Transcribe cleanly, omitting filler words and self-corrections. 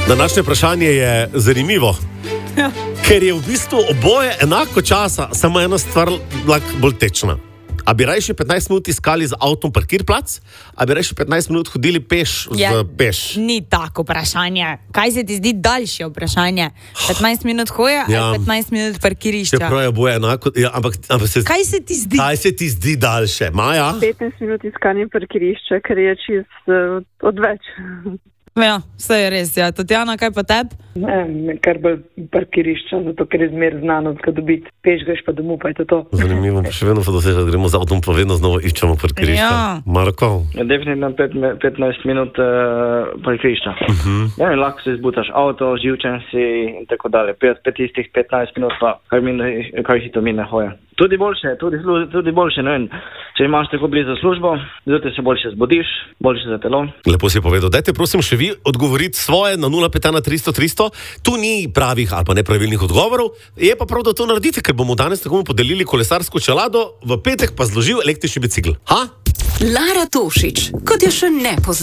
Današnje vprašanje je zanimivo, ker je v bistvu oboje enako časa, samo ena stvar bolj tečna. A bi rajši 15 minut iskali z avtom parkirplac, a bi rajši 15 minut hodili peš peš? Ni tako vprašanje. Kaj se ti zdi daljše vprašanje? 15 minut hoja ali 15 minut parkirišča? Čeprav je oboje enako, ampak Kaj se ti zdi? Kaj se ti zdi daljše? Maja? 15 minut iskanje parkirišča, ker je čist odveč. Ja, vse je res, ja. Tatjana, kaj pa tebi? Ne, kar bolj parkirišča, zato ker je zmer znano, da dobiti peš, greš pa domov, pa je to. Zanimivo, še vedno pa doseža, da gremo z avtom, pa vedno znova iščemo parkirišča. Ja. Marko? Definitivno 15 minut parkirišča. Ja, lahko se izbutaš avto, živčen si in tako dalje. 15 minut pa, kaj si to mine hoja. Tudi boljše, ne vem. Če imaš tako blizu službo, zato se boljše zbudiš, boljše za telo. Lepo si povedal. Dajte prosim še vi odgovoriti svoje na 051 300 300. Tu ni pravih ali pa nepravilnih odgovorov. Je pa prav, da to naredite, ker bomo danes tako podelili kolesarsko čelado, v petek pa zložil električni bicikl. Ha? Lara Tošić, kot je še ne poznala.